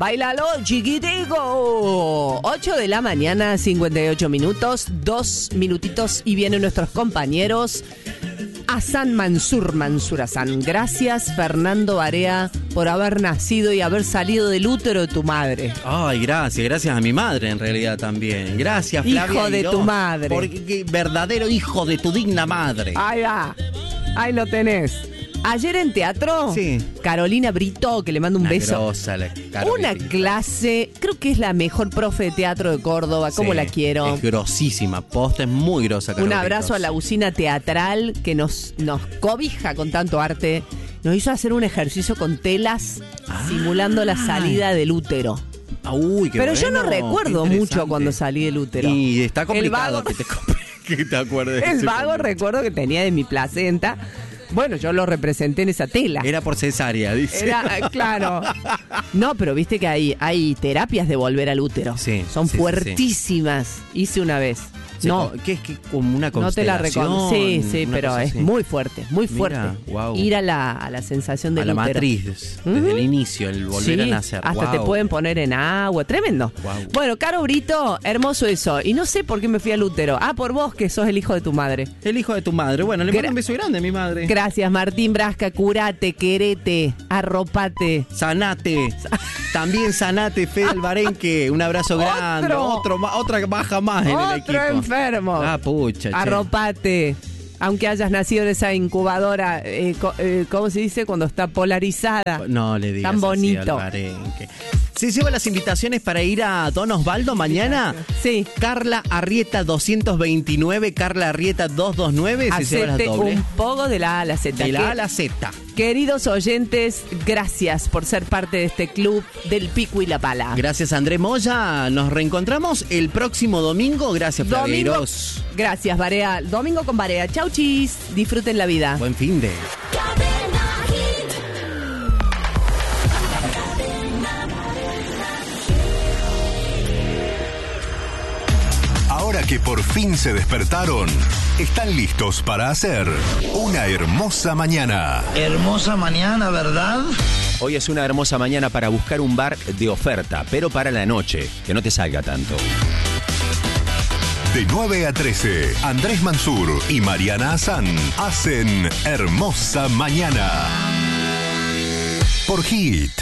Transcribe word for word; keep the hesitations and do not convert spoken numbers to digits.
Bailalo, chiquitico. ocho de la mañana, cincuenta y ocho minutos, dos minutitos y vienen nuestros compañeros. Hassan Mansur, Mansur Hassan. Gracias, Fernando Barea, por haber nacido y haber salido del útero de tu madre. Ay, gracias, gracias a mi madre en realidad también. Gracias, Flavia. Hijo de Aguiró, tu madre. Porque verdadero hijo de tu digna madre. Ahí va, ahí lo tenés. Ayer en teatro, sí. Carolina Brito, que le mando un Una beso. grosa, la Una Brito. clase, creo que es la mejor profe de teatro de Córdoba, ¿cómo Sí, la quiero? Es grosísima, posta, es muy grosa. Un abrazo a la usina teatral que nos, nos cobija con tanto arte. Nos hizo hacer un ejercicio con telas Ah. simulando la salida del útero. Uy, qué Pero bueno, yo no recuerdo qué mucho interesante. cuando salí del útero. Y está complicado El vago- que te, que te acuerdes. de El ese vago momento. recuerdo que tenía de mi placenta. Bueno, yo lo representé en esa tela. Era por cesárea, dice. Era, claro. No, pero viste que hay, hay terapias de volver al útero. Sí, Son sí, sí, fuertísimas. Hice una vez. Sí, No, ¿qué es que como una no te la constelación? reconozco. Sí, sí, una pero cosa es así? muy fuerte, muy Mira, fuerte. guau. Ir a la, a la sensación del A la útero. matriz, desde Ujú. el inicio, el volver Sí, a nacer. hasta te Guau. pueden poner en agua, tremendo. Guau. Bueno, Caro Brito, hermoso eso. Y no sé por qué me fui al útero. Ah, por vos, que sos el hijo de tu madre. El hijo de tu madre. Bueno, le mando Gra- un beso grande a mi madre. Gracias, Martín Brasca. Curate, querete, arropate. Sanate. También sanate, Fede Albarenque. Un abrazo grande. Otro. Otro, ma- otra baja más en el equipo. Otro enfermo. Ah, pucha, che. Arropate. Aunque hayas nacido en esa incubadora, eh, co- eh, ¿cómo se dice? Cuando está polarizada. No le digas Tan así, bonito. Albarenque. ¿Se lleva las invitaciones para ir a Don Osvaldo mañana? Sí. Carla Arrieta doscientos veintinueve, Carla Arrieta doscientos veintinueve. Se lleva las Hacete dobles. un poco de la A a la Z. De Que- la A a la Z. Queridos oyentes, gracias por ser parte de este club del Pico y la Pala. Gracias, André Moya. Nos reencontramos el próximo domingo. Gracias, Domingo. Flavieros. Gracias, Barea. Domingo con Barea. Chau, chis. Disfruten la vida. Buen fin de. Ahora que por fin se despertaron, están listos para hacer una hermosa mañana. Hermosa mañana, ¿verdad? Hoy es una hermosa mañana para buscar un bar de oferta, pero para la noche, que no te salga tanto. De nueve a trece, Andrés Mansur y Mariana Hassan hacen Hermosa Mañana. Por Hit.